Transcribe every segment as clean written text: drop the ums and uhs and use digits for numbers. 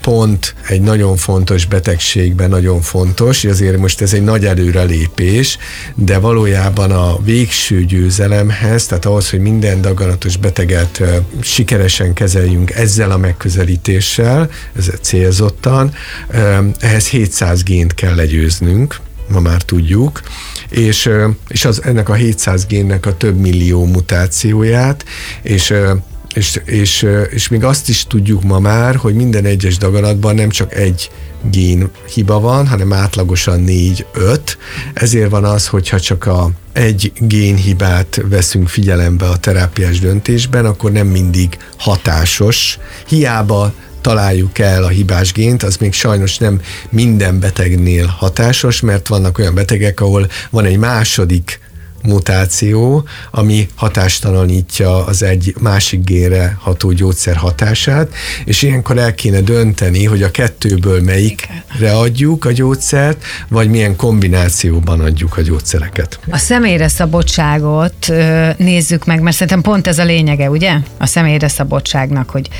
pont egy nagyon fontos betegségben nagyon fontos, azért most ez egy nagy előrelépés, de valójában a végső győzelemhez, tehát ahhoz, hogy minden daganatos beteget sikeresen kezeljünk ezzel a megközelítéssel, ez célzottan, ehhez 700 gént kell legyőznünk, ma már tudjuk, és ennek a 700 génnek a több millió mutációját, és még azt is tudjuk ma már, hogy minden egyes daganatban nem csak egy gén hiba van, hanem átlagosan 4-5. Ezért van az, hogyha csak egy génhibát veszünk figyelembe a terápiás döntésben, akkor nem mindig hatásos. Hiába találjuk el a hibás gént, az még sajnos nem minden betegnél hatásos, mert vannak olyan betegek, ahol van egy második mutáció, ami hatástalanítja az egy másik génre ható gyógyszer hatását, és ilyenkor el kéne dönteni, hogy a kettőből melyikre adjuk a gyógyszert, vagy milyen kombinációban adjuk a gyógyszereket. A személyre szabottságot nézzük meg, mert szerintem pont ez a lényege, ugye? A személyre szabottságnak, hogy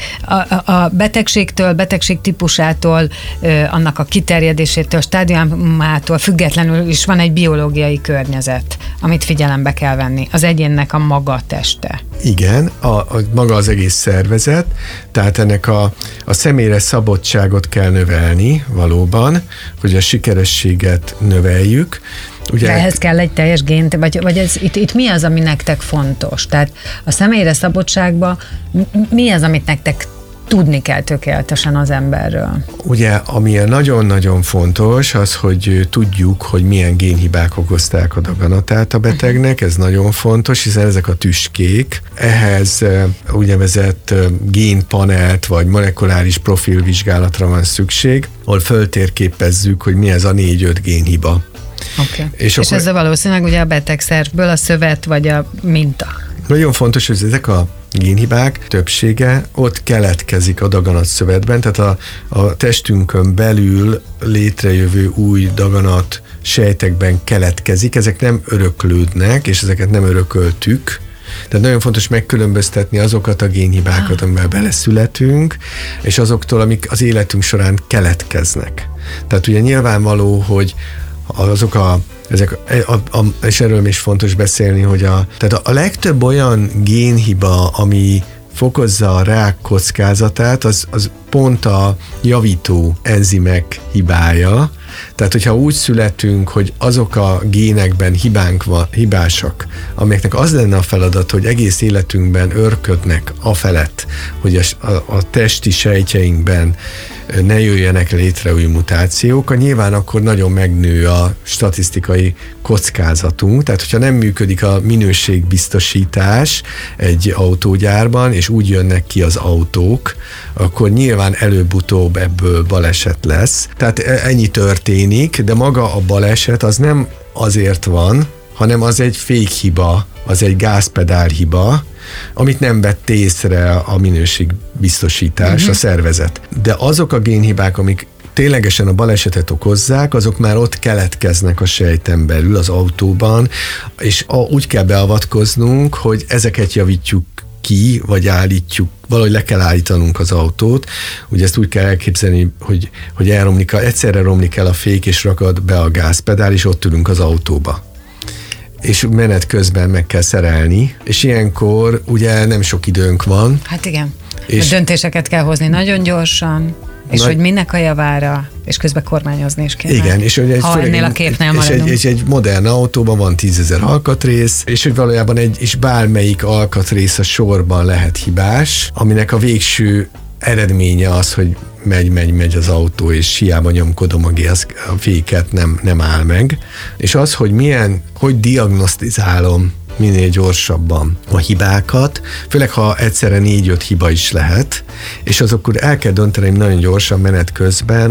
a betegségtől, betegség típusától, annak a kiterjedésétől, stádiumától függetlenül is van egy biológiai környezet, amit figyelembe kell venni. Az egyénnek a maga teste. Igen, maga az egész szervezet, tehát ennek a személyre szabottságot kell növelni valóban, hogy a sikerességet növeljük. Ugye, ehhez kell egy teljes gént, vagy itt mi az, ami nektek fontos? Tehát a személyre szabottságban mi az, amit nektek tudni kell tökéletesen az emberről? Ugye, ami nagyon-nagyon fontos, az, hogy tudjuk, hogy milyen génhibák okozták a daganatát a betegnek, ez nagyon fontos, hiszen ezek a tüskék. Ehhez úgynevezett génpanelt vagy molekuláris profilvizsgálatra van szükség, ahol föltérképezzük, hogy mi ez a 4-5 génhiba. Okay. És ez a valószínűleg ugye a betegszervből a szövet vagy a minta. Nagyon fontos, hogy ezek a génhibák többsége ott keletkezik a daganatszövetben, tehát a testünkön belül létrejövő új daganat sejtekben keletkezik, ezek nem öröklődnek, és ezeket nem örököltük. Tehát nagyon fontos megkülönböztetni azokat a génhibákat, amivel beleszületünk, és azoktól, amik az életünk során keletkeznek. Tehát ugye nyilvánvaló, hogy és erről is fontos beszélni, hogy tehát a legtöbb olyan génhiba, ami fokozza a rák kockázatát, az pont a javító enzimek hibája. Tehát, hogyha úgy születünk, hogy azok a génekben hibásak, amelyeknek az lenne a feladat, hogy egész életünkben örködnek afelett, hogy a testi sejtjeinkben ne jöjjenek létre új mutációk, nyilván akkor nagyon megnő a statisztikai kockázatunk, tehát hogyha nem működik a minőségbiztosítás egy autógyárban, és úgy jönnek ki az autók, akkor nyilván előbb-utóbb ebből baleset lesz. Tehát ennyi történik, de maga a baleset az nem azért van, hanem az egy fékhiba, az egy gázpedálhiba, amit nem vett észre a minőségbiztosítás, a szervezet. De azok a génhibák, amik ténylegesen a balesetet okozzák, azok már ott keletkeznek a sejten belül, az autóban, és úgy kell beavatkoznunk, hogy ezeket javítjuk ki, vagy állítjuk, valahogy le kell állítanunk az autót. Ugye ezt úgy kell elképzelni, hogy egyszerre romlik el a fék, és rakad be a gázpedál, és ott ülünk az autóba. És menet közben meg kell szerelni, és ilyenkor ugye nem sok időnk van. Hát igen, és döntéseket kell hozni nagyon gyorsan, és hogy minek a javára, és közben kormányozni is kell. Igen, és hogy ennél a képnél maradunk. És egy modern autóban van 10 000 alkatrész, és hogy valójában és bármelyik alkatrész a sorban lehet hibás, aminek a végső eredménye az, hogy megy az autó, és hiába nyomkodom a féket, nem áll meg. És az, hogy diagnosztizálom minél gyorsabban a hibákat, főleg ha egyszerre 4-5 hiba is lehet, és azokkor el kell döntenem nagyon gyorsan menet közben,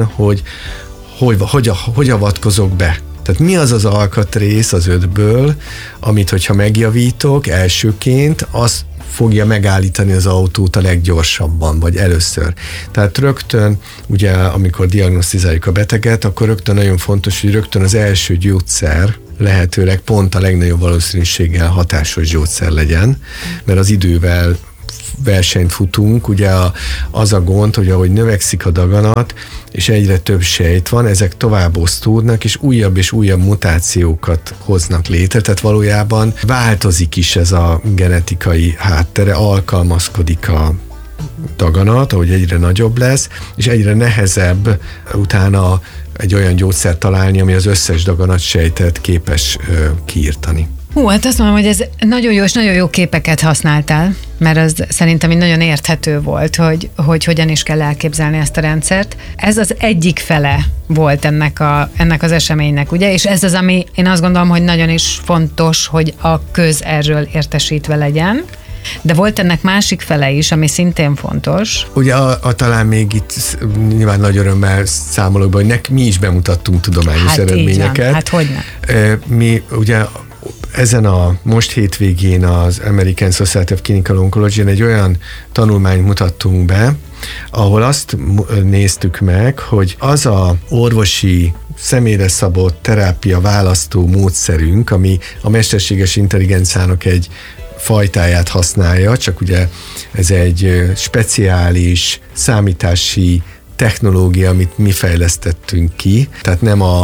hogy avatkozok be. Tehát mi az az alkatrész az 5-ből, amit hogyha megjavítok elsőként, az fogja megállítani az autót a leggyorsabban, vagy először. Tehát rögtön, ugye amikor diagnosztizáljuk a beteget, akkor rögtön nagyon fontos, hogy rögtön az első gyógyszer lehetőleg pont a legnagyobb valószínűséggel hatásos gyógyszer legyen, mert az idővel versenyt futunk, ugye az a gond, hogy ahogy növekszik a daganat, és egyre több sejt van, ezek tovább osztódnak, és újabb mutációkat hoznak létre, tehát valójában változik is ez a genetikai háttere, alkalmazkodik a daganat, ahogy egyre nagyobb lesz, és egyre nehezebb utána egy olyan gyógyszert találni, ami az összes daganatsejtet képes kiirtani. Hát azt mondom, hogy ez nagyon jó, és nagyon jó képeket használtál, mert az szerintem így nagyon érthető volt, hogy hogyan is kell elképzelni ezt a rendszert. Ez az egyik fele volt ennek az eseménynek, ugye? És ez az, ami én azt gondolom, hogy nagyon is fontos, hogy a köz erről értesítve legyen. De volt ennek másik fele is, ami szintén fontos. Ugye talán még itt nyilván nagy örömmel számolok be, hogy mi is bemutattunk tudományos eredményeket. Hát hogyne. Mi ugye ezen a most hétvégén az American Society of Clinical Oncology-en egy olyan tanulmányt mutattunk be, ahol azt néztük meg, hogy az a orvosi személyre szabott terápia választó módszerünk, ami a mesterséges intelligenciának egy fajtáját használja, csak ugye ez egy speciális számítási technológia, amit mi fejlesztettünk ki, tehát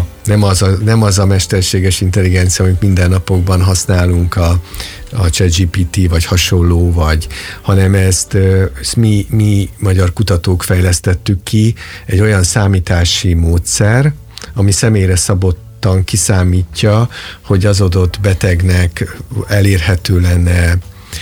nem az a mesterséges intelligencia, amit mindennapokban használunk a ChatGPT vagy hasonló, hanem ezt mi magyar kutatók fejlesztettük ki, egy olyan számítási módszer, ami személyre szabottan kiszámítja, hogy az adott betegnek elérhető lenne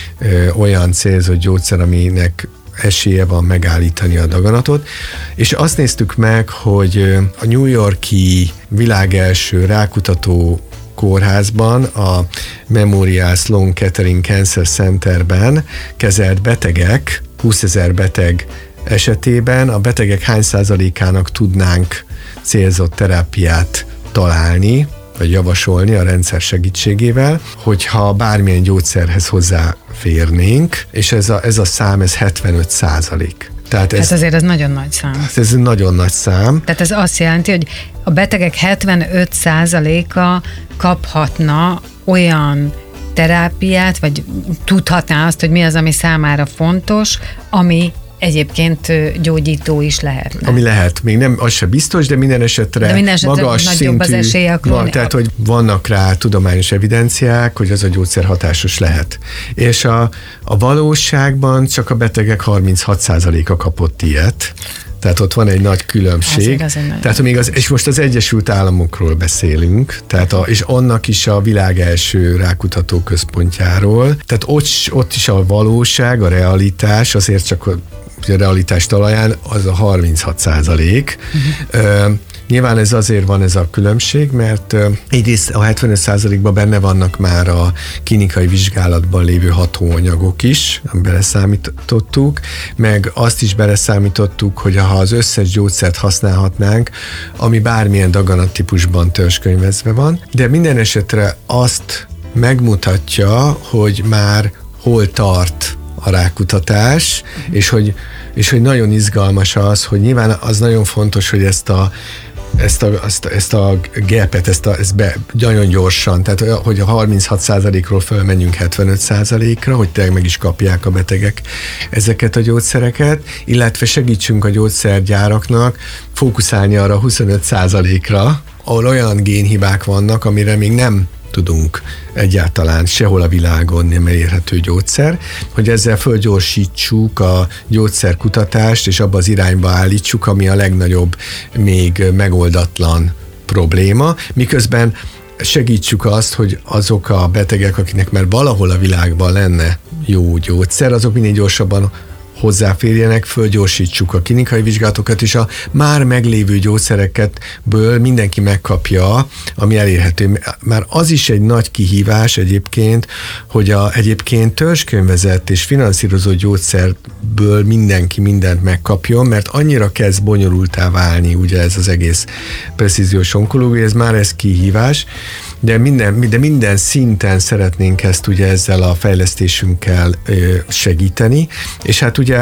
olyan célzott gyógyszer, aminek esélye van megállítani a daganatot, és azt néztük meg, hogy a New York-i világ első rákutató kórházban, a Memorial Sloan Kettering Cancer Centerben kezelt betegek, 20 000 beteg esetében a betegek hány százalékának tudnánk célzott terápiát találni, vagy javasolni a rendszer segítségével, hogyha bármilyen gyógyszerhez hozzáférnénk, és ez a szám, ez 75%. Tehát azért ez nagyon nagy szám. Ez nagyon nagy szám. Tehát ez azt jelenti, hogy a betegek 75%-a kaphatna olyan terápiát, vagy tudhatná azt, hogy mi az, ami számára fontos, ami egyébként gyógyító is lehetne. Ami lehet, még nem, az se biztos, de minden esetre magas nagyobb az esélye van, tehát, hogy vannak rá tudományos evidenciák, hogy az a gyógyszer hatásos lehet. És a valóságban csak a betegek 36%-a kapott ilyet. Tehát ott van egy nagy különbség. És most az Egyesült Államokról beszélünk, és annak is a világ első rákutató központjáról. Tehát ott is a valóság, a realitás, azért csak a realitás talaján az a 36%. Nyilván ez azért van ez a különbség, mert egyrészt a 75%-ban benne vannak már a klinikai vizsgálatban lévő hatóanyagok is, beleszámítottuk, meg azt is beleszámítottuk, hogy ha az összes gyógyszert használhatnánk, ami bármilyen daganattípusban törzskönyvezve van, de minden esetre azt megmutatja, hogy már hol tart a rákutatás, és hogy nagyon izgalmas az, hogy nyilván az nagyon fontos, hogy ezt a gapet, nagyon gyorsan, tehát hogy a 36%-ról fölmenjünk 75%-ra, hogy tényleg meg is kapják a betegek ezeket a gyógyszereket, illetve segítsünk a gyógyszergyáraknak fókuszálni arra 25%-ra, ahol olyan génhibák vannak, amire még nem tudunk egyáltalán sehol a világon nem elérhető gyógyszer, hogy ezzel fölgyorsítsuk a gyógyszerkutatást, és abba az irányba állítsuk, ami a legnagyobb még megoldatlan probléma, miközben segítsük azt, hogy azok a betegek, akiknek már valahol a világban lenne jó gyógyszer, azok minél gyorsabban hozzáférjenek, fölgyorsítsuk a klinikai vizsgálatokat, és a már meglévő gyógyszerekből mindenki megkapja, ami elérhető. Már az is egy nagy kihívás egyébként, hogy egyébként törzskönyvezett és finanszírozott gyógyszerből mindenki mindent megkapjon, mert annyira kezd bonyolultá válni ugye ez az egész precíziós onkológia, ez kihívás, de minden szinten szeretnénk ezt ugye ezzel a fejlesztésünkkel segíteni, és hát ugye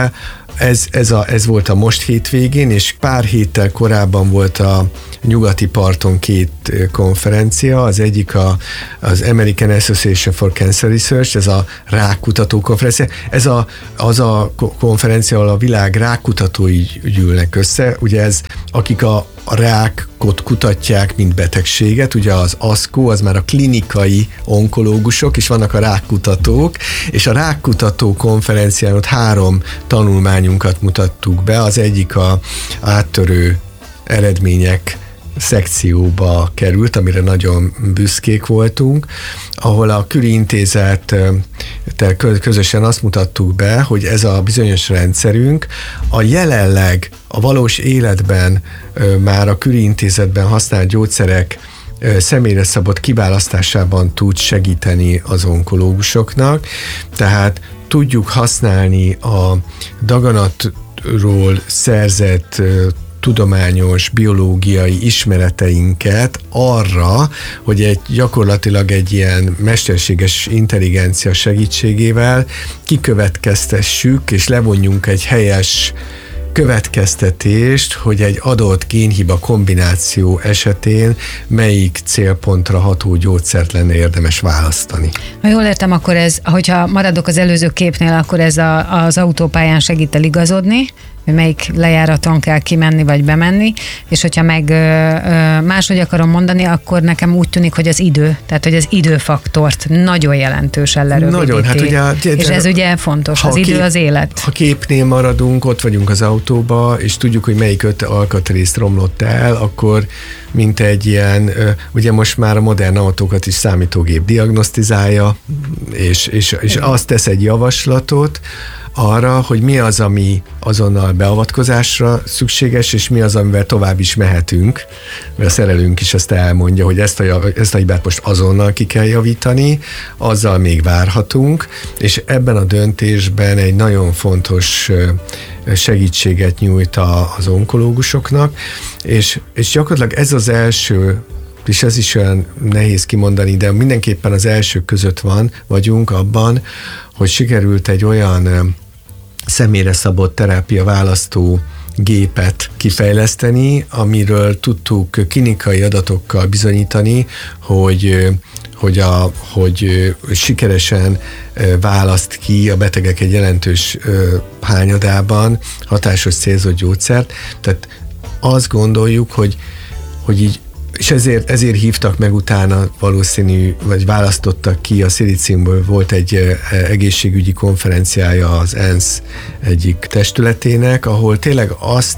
Ez volt a most hétvégén, és pár héttel korábban volt a nyugati parton 2 konferencia, az egyik az American Association for Cancer Research, ez a rákkutató konferencia. Ez az a konferencia, ahol a világ rákkutatói gyűlnek össze, ugye akik a rákot kutatják, mint betegséget, ugye az ASCO, az már a klinikai onkológusok, és vannak a rákkutatók, és a rákkutató konferencián ott 3 tanulmányunkat mutattuk be, az egyik a áttörő eredmények szekcióba került, amire nagyon büszkék voltunk, ahol a Curie Intézettel közösen azt mutattuk be, hogy ez a bizonyos rendszerünk a jelenleg a valós életben már a Curie Intézetben használt gyógyszerek személyre szabott kiválasztásában tud segíteni az onkológusoknak, tehát tudjuk használni a daganatról szerzett tudományos, biológiai ismereteinket arra, hogy gyakorlatilag egy ilyen mesterséges intelligencia segítségével kikövetkeztessük és levonjunk egy helyes következtetést, hogy egy adott génhiba kombináció esetén melyik célpontra ható gyógyszert lenne érdemes választani. Ha jól értem, akkor hogyha maradok az előző képnél, akkor ez az autópályán segít el igazodni, hogy melyik lejáraton kell kimenni vagy bemenni, és hogyha meg máshogy akarom mondani, akkor nekem úgy tűnik, hogy az idő, tehát hogy az időfaktort nagyon jelentősen lerövidíti. Nagyon, hát ugye, és ez ugye fontos, az idő az élet. Ha képnél maradunk, ott vagyunk az autóba, és tudjuk, hogy melyik 5 alkatrészt romlott el, akkor mint egy ilyen, ugye most már a modern autókat is számítógép diagnosztizálja, és azt tesz egy javaslatot arra, hogy mi az, ami azonnal beavatkozásra szükséges, és mi az, amivel tovább is mehetünk, mert a szerelőnk is azt elmondja, hogy ezt a hibát most azonnal ki kell javítani, azzal még várhatunk, és ebben a döntésben egy nagyon fontos segítséget nyújt az onkológusoknak, és gyakorlatilag ez az első, és ez is olyan nehéz kimondani, de mindenképpen az elsők között vagyunk abban, hogy sikerült egy olyan személyre szabott terápia választó gépet kifejleszteni, amiről tudtuk klinikai adatokkal bizonyítani, hogy sikeresen választ ki a betegek egy jelentős hányadában hatásos célzott gyógyszert. Tehát azt gondoljuk, hogy így, és ezért hívtak meg utána valószínű, vagy választottak ki a szilíciumból, volt egy egészségügyi konferenciája az ENSZ egyik testületének, ahol tényleg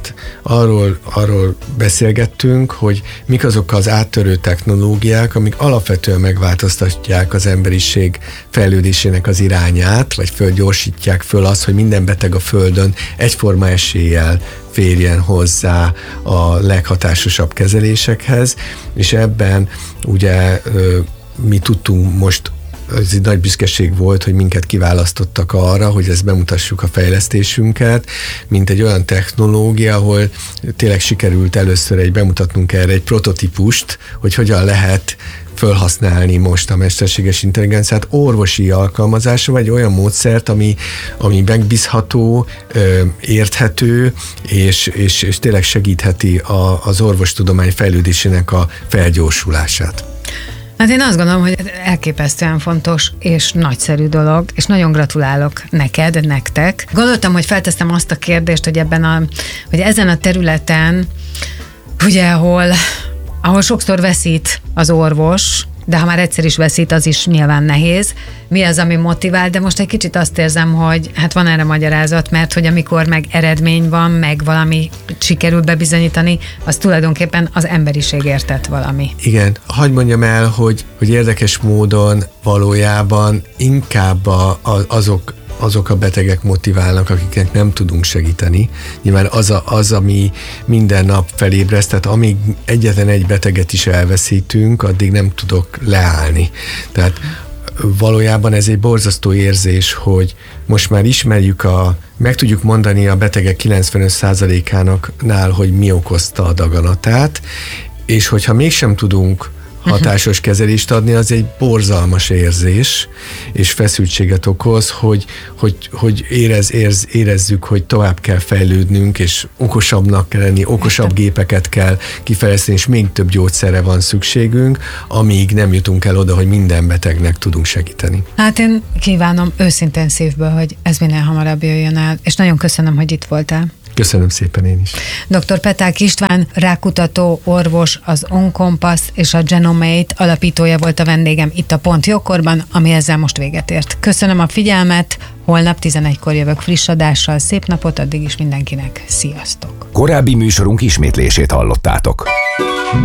arról beszélgettünk, hogy mik azok az áttörő technológiák, amik alapvetően megváltoztatják az emberiség fejlődésének az irányát, vagy fölgyorsítják föl azt, hogy minden beteg a Földön egyforma eséllyel férjen hozzá a leghatásosabb kezelésekhez, és ebben ugye mi tudtunk most, ez egy nagy büszkeség volt, hogy minket kiválasztottak arra, hogy ezt bemutassuk a fejlesztésünket, mint egy olyan technológia, ahol tényleg sikerült először bemutatnunk erre egy prototípust, hogy hogyan lehet felhasználni most a mesterséges intelligenciát orvosi alkalmazásra, vagy olyan módszert, ami megbízható, érthető, és tényleg segítheti az orvostudomány fejlődésének a felgyorsulását. Hát én azt gondolom, hogy elképesztően fontos és nagyszerű dolog, és nagyon gratulálok nektek. Gondoltam, hogy felteszem azt a kérdést, hogy ezen a területen, ugye, ahol sokszor veszít az orvos, de ha már egyszer is veszít, az is nyilván nehéz. Mi az, ami motivál, de most egy kicsit azt érzem, hogy hát van erre magyarázat, mert hogy amikor meg eredmény van, meg valami sikerül bebizonyítani, az tulajdonképpen az emberiségért tett valami. Igen, hadd mondjam el, hogy érdekes módon valójában inkább azok a betegek motiválnak, akiknek nem tudunk segíteni. Nyilván az, ami minden nap felébreszt, tehát amíg egyetlen egy beteget is elveszítünk, addig nem tudok leállni. Tehát valójában ez egy borzasztó érzés, hogy most már ismerjük meg tudjuk mondani a betegek 95%-ánaknál, hogy mi okozta a daganatát, és hogyha mégsem tudunk hatásos kezelést adni, az egy borzalmas érzés, és feszültséget okoz, hogy érezzük, hogy tovább kell fejlődnünk, és okosabbnak kell lenni, okosabb gépeket kell kifejleszteni, és még több gyógyszerre van szükségünk, amíg nem jutunk el oda, hogy minden betegnek tudunk segíteni. Hát én kívánom őszintén szívből, hogy ez minél hamarabb jöjjön el, és nagyon köszönöm, hogy itt voltál. Köszönöm szépen én is. Dr. Peták István, rákutató orvos, az OnCompass és a Genomate alapítója volt a vendégem itt a Pont Jókorban, ami ezzel most véget ért. Köszönöm a figyelmet, holnap 11-kor jövök friss adással, szép napot addig is mindenkinek, sziasztok! Korábbi műsorunk ismétlését hallottátok.